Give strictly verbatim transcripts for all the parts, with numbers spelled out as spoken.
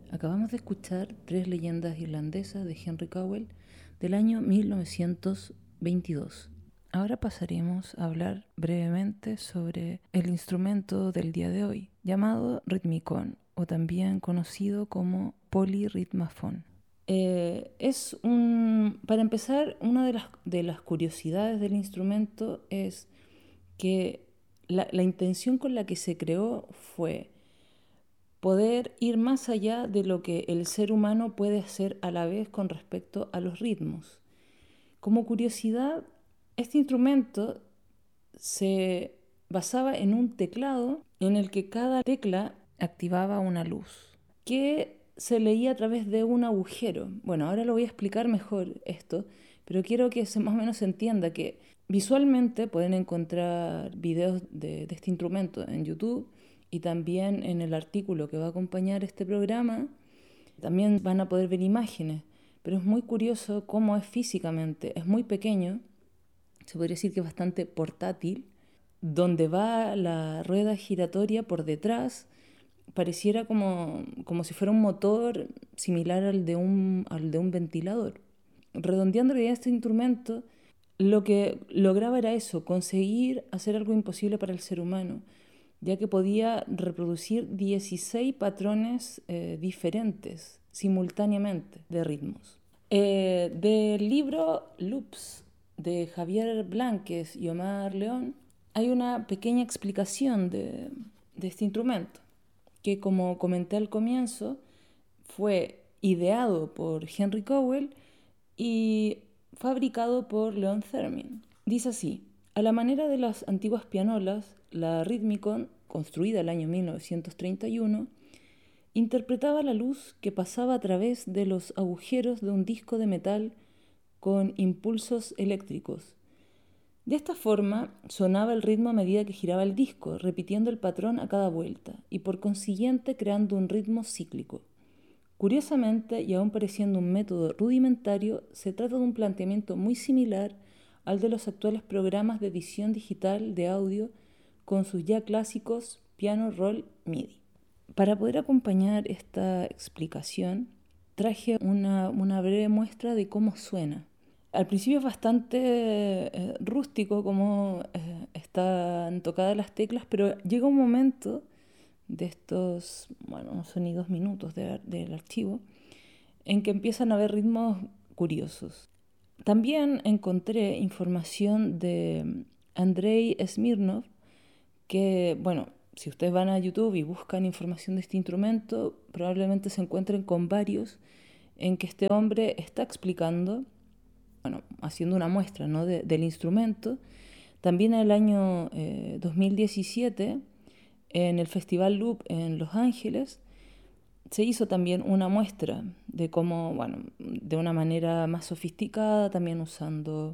Acabamos de escuchar Tres leyendas irlandesas de Henry Cowell del año mil novecientos veintidós. Ahora pasaremos a hablar brevemente sobre el instrumento del día de hoy, llamado ritmicón, o también conocido como polirritmafón. Eh, es un, para empezar, una de las, de las curiosidades del instrumento es que la, la intención con la que se creó fue poder ir más allá de lo que el ser humano puede hacer a la vez con respecto a los ritmos. Como curiosidad, este instrumento se basaba en un teclado en el que cada tecla activaba una luz que se leía a través de un agujero. Bueno, ahora lo voy a explicar mejor esto, pero quiero que se más o menos se entienda que visualmente pueden encontrar videos de, de este instrumento en YouTube, y también en el artículo que va a acompañar este programa también van a poder ver imágenes, pero es muy curioso cómo es físicamente. Es muy pequeño, se podría decir que es bastante portátil, donde va la rueda giratoria por detrás, pareciera como, como si fuera un motor similar al de un, al de un ventilador. Redondeando la idea de este instrumento, lo que lograba era eso, conseguir hacer algo imposible para el ser humano, ya que podía reproducir dieciséis patrones eh, diferentes simultáneamente de ritmos. Eh, del libro Loops de Javier Blanques y Omar León hay una pequeña explicación de, de este instrumento, que como comenté al comienzo, fue ideado por Henry Cowell y fabricado por Leon Theremin. Dice así: a la manera de las antiguas pianolas, la Rhythmicon, construida el año mil novecientos treinta y uno, interpretaba la luz que pasaba a través de los agujeros de un disco de metal con impulsos eléctricos. De esta forma sonaba el ritmo a medida que giraba el disco, repitiendo el patrón a cada vuelta y por consiguiente creando un ritmo cíclico. Curiosamente, y aún pareciendo un método rudimentario, se trata de un planteamiento muy similar al de los actuales programas de edición digital de audio con sus ya clásicos piano roll M I D I. Para poder acompañar esta explicación, traje una, una breve muestra de cómo suena. Al principio es bastante eh, rústico cómo eh, están tocadas las teclas, pero llega un momento de estos, bueno, unos sonidos minutos de, del archivo, en que empiezan a haber ritmos curiosos. También encontré información de Andrei Smirnov, que, bueno, si ustedes van a YouTube y buscan información de este instrumento, probablemente se encuentren con varios en que este hombre está explicando, bueno, haciendo una muestra, ¿no?, de, del instrumento. También en el año eh, dos mil diecisiete, en el Festival Loop en Los Ángeles, se hizo también una muestra de cómo, bueno, de una manera más sofisticada, también usando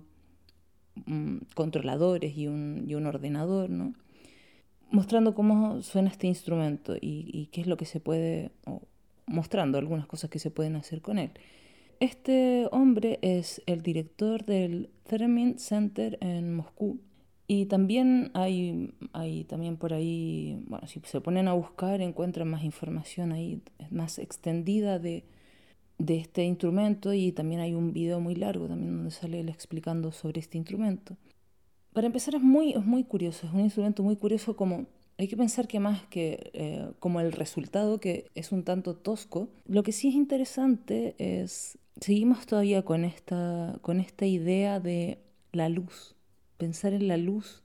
um, controladores y un, y un ordenador, ¿no?, mostrando cómo suena este instrumento y, y qué es lo que se puede, o mostrando algunas cosas que se pueden hacer con él. Este hombre es el director del Theremin Center en Moscú. Y también hay, hay también por ahí, bueno, si se ponen a buscar encuentran más información ahí, más extendida de, de este instrumento, y también hay un video muy largo también donde sale él explicando sobre este instrumento. Para empezar es muy, es muy curioso, es un instrumento muy curioso. Como hay que pensar que más que eh, como el resultado, que es un tanto tosco, lo que sí es interesante es, seguimos todavía con esta, con esta idea de la luz, pensar en la luz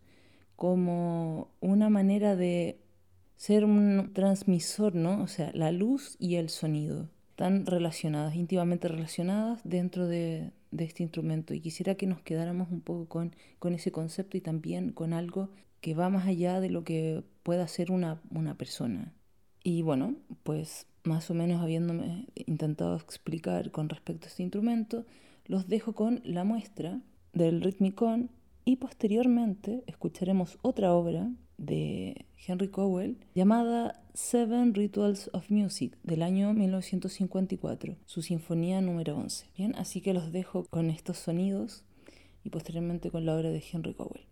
como una manera de ser un transmisor, ¿no? O sea, la luz y el sonido están relacionadas, íntimamente relacionadas dentro de, de este instrumento. Y quisiera que nos quedáramos un poco con, con ese concepto, y también con algo que va más allá de lo que pueda ser una, una persona. Y bueno, pues más o menos habiéndome intentado explicar con respecto a este instrumento, los dejo con la muestra del Rhythmicon, y posteriormente escucharemos otra obra de Henry Cowell llamada Seven Rituals of Music del año mil novecientos cincuenta y cuatro, su sinfonía número once. Bien, así que los dejo con estos sonidos y posteriormente con la obra de Henry Cowell.